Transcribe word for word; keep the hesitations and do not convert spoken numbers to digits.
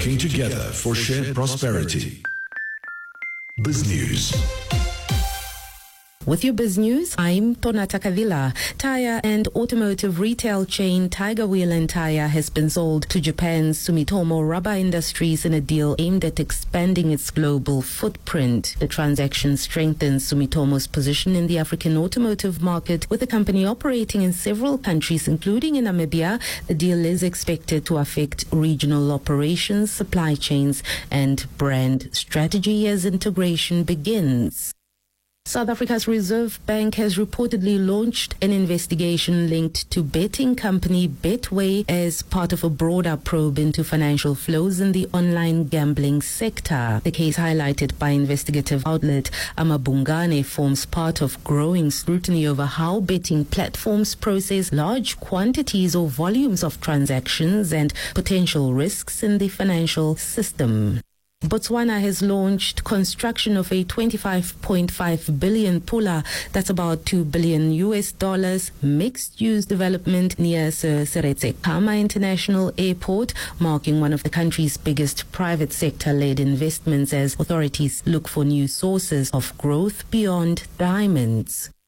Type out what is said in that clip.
working together for shared prosperity. BizNews. With your Biz News, I'm Tonata Kavila. Tire and automotive retail chain Tiger Wheel and Tire has been sold to Japan's Sumitomo Rubber Industries in a deal aimed at expanding its global footprint. The transaction strengthens Sumitomo's position in the African automotive market, with the company operating in several countries, including in Namibia. The deal is expected to affect regional operations, supply chains, and brand strategy as integration begins. South Africa's Reserve Bank has reportedly launched an investigation linked to betting company Betway as part of a broader probe into financial flows in the online gambling sector. The case, highlighted by investigative outlet Amabungane, forms part of growing scrutiny over how betting platforms process large quantities or volumes of transactions and potential risks in the financial system. Botswana has launched construction of a twenty-five point five billion pula, that's about two billion U S dollars, mixed-use development near Sir Seretse Khama International Airport, marking one of the country's biggest private sector-led investments as authorities look for new sources of growth beyond diamonds.